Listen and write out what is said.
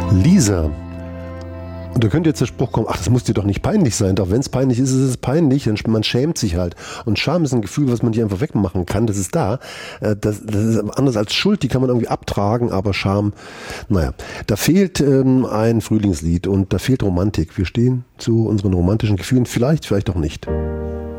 Lisa. Und da könnte jetzt der Spruch kommen, ach, das muss dir doch nicht peinlich sein. Doch wenn es peinlich ist, ist es peinlich. Man schämt sich halt. Und Scham ist ein Gefühl, was man nicht einfach wegmachen kann. Das ist da. Das ist anders als Schuld, die kann man irgendwie abtragen. Aber Scham, naja, da fehlt ein Frühlingslied und da fehlt Romantik. Wir stehen zu unseren romantischen Gefühlen. Vielleicht auch nicht.